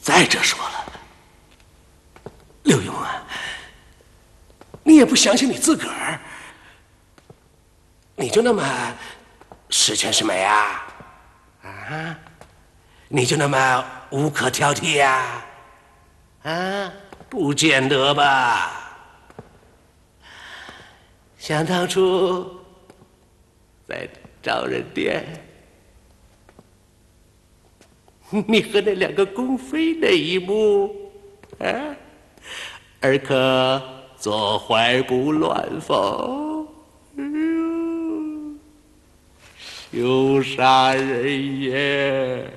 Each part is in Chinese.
再者说了，刘墉啊，你也不相信你自个儿，你就那么十全十美啊？啊？你就那么无可挑剔呀？啊？不见得吧。想当初在招人店，你和那两个宫妃那一幕，啊，尔可坐怀不乱否？羞杀人也！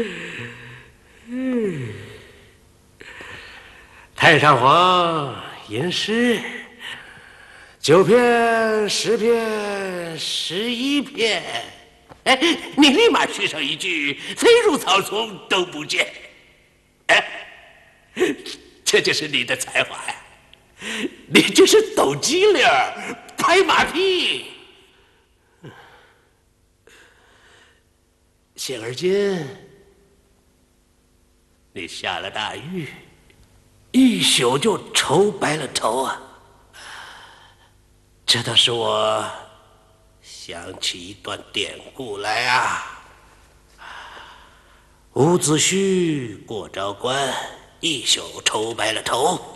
太上皇吟诗，9篇、10篇、11篇，哎，你立马续上一句“飞入草丛都不见”，哎，这就是你的才华呀！你就是抖机灵、拍马屁。现而今，你下了大狱，一宿就愁白了头啊！这倒使我想起一段典故来啊。伍子胥过昭关，一宿愁白了头。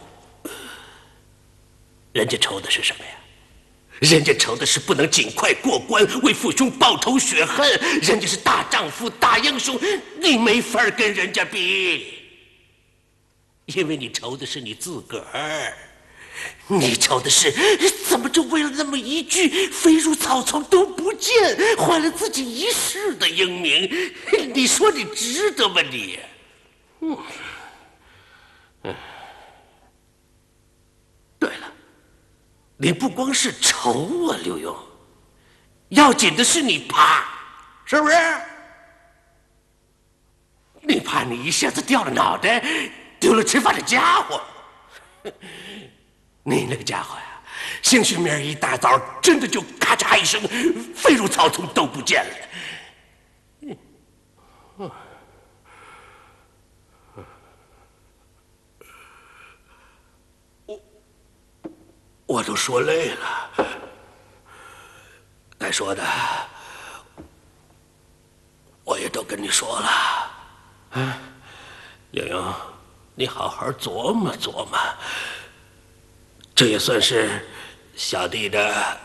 人家愁的是什么呀？人家愁的是不能尽快过关，为父兄报仇雪恨。人家是大丈夫、大英雄，你没法跟人家比，因为你愁的是你自个儿。你愁的是怎么就为了那么一句“飞入草丛都不见”，坏了自己一世的英名？你说你值得吗你？对了，你不光是愁啊，刘墉，要紧的是你怕，是不是？你怕你一下子掉了脑袋，丢了吃饭的家伙。你那个家伙呀，兴许明儿一大早真的就咔嚓一声飞入草丛都不见了。我都说累了，该说的我也都跟你说了。啊，刘墉，你好好琢磨琢磨，这也算是小弟的